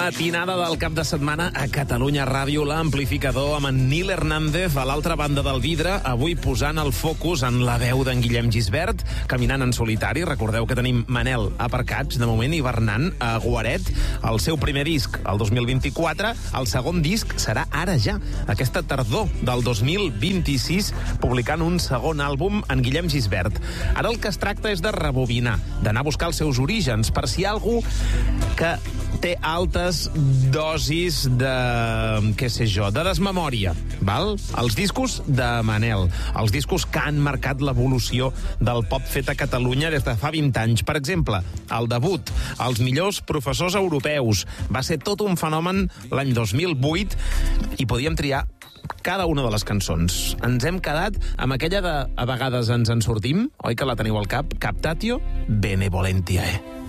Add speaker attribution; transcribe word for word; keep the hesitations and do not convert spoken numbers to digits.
Speaker 1: Matinada del cap de setmana a Catalunya Ràdio, l'amplificador amb en Nil Hernández a l'altra banda del vidre, avui posant el focus en la veu d'en Guillem Gisbert, caminant en solitari. Recordeu que tenim Manel aparcats, de moment hivernant a Guaret, el seu primer disc el dos mil vint-i-quatre, el segon disc serà ara ja, aquesta tardor del dos mil vint-i-sis, publicant un segon àlbum en Guillem Gisbert. Ara el que es tracta és de rebobinar, d'anar a buscar els seus orígens, per si hi ha algú que té altes dosis de, què sé jo, de desmemòria, val? Els discos de Manel, els discos que han marcat l'evolució del pop fet a Catalunya des de fa vint anys. Per exemple, el debut, Els millors professors europeus, va ser tot un fenomen l'any dos mil vuit i podíem triar cada una de les cançons. Ens hem quedat amb aquella de A vegades ens en sortim, oi que la teniu al cap? Captatio Benevolentiae.